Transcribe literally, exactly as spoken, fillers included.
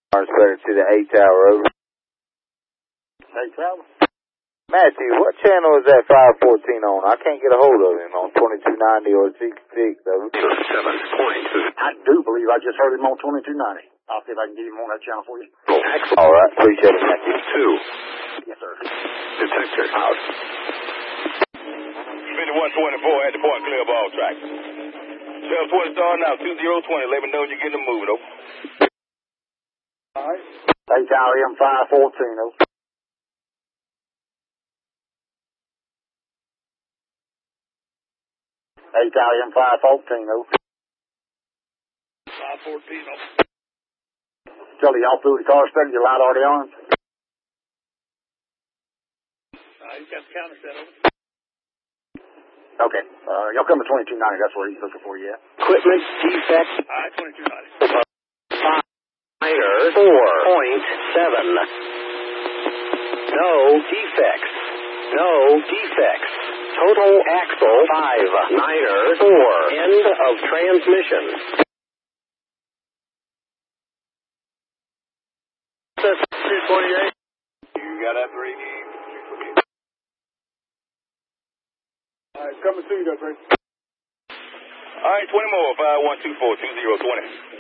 Spreader to the A Tower, over. A Tower? Matthew, what channel is that five fourteen on? I can't get a hold of him on twenty-two ninety or sixty-six, over. Seven point. I do believe I just heard him on twenty-two ninety. I'll see if I can get him on that channel for you. All right, appreciate it, Matthew. Two. Yes, sir. Detector out. fifty-one twenty-four at the point, clear of all tracks. twelve twenty star now, two zero twenty. Let me know when you get the moving, over. All right. A Tower M five fourteen, over. A Tower M five fourteen, over. five fourteen, over. Charlie, y'all through the car spreader, your light already on? Uh, he's got the counter set, over. Okay. Uh, y'all come to twenty-two ninety, that's where he's looking for you at. Equipment defect. All right, twenty-two ninety. Minor four point seven. No defects. No defects. Total axle five. Minor four. End of transmission. two twenty-eight. You got that three D? All right, coming to you, though, Trey. All right, twenty more, five one two four two zero twenty.